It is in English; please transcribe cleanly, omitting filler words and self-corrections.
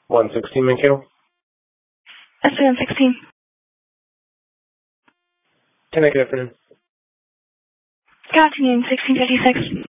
116 Mankato. That's 116. Good afternoon. Good afternoon, 1656.